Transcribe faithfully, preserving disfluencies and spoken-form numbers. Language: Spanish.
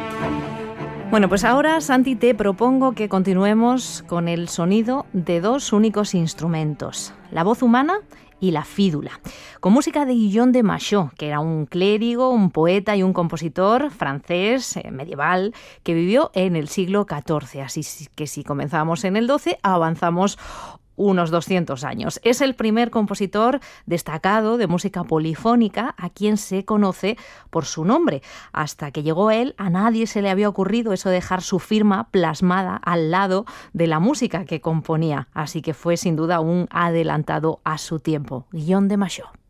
Bueno, pues ahora, Santi, te propongo que continuemos con el sonido de dos únicos instrumentos, la voz humana y la fídula, con música de Guillaume de Machaut, que era un clérigo, un poeta y un compositor francés eh, medieval que vivió en el siglo catorce. Así que si comenzamos en el doce, avanzamos unos doscientos años. Es el primer compositor destacado de música polifónica a quien se conoce por su nombre. Hasta que llegó él, a nadie se le había ocurrido eso de dejar su firma plasmada al lado de la música que componía. Así que fue sin duda un adelantado a su tiempo. Guillaume de Machaut.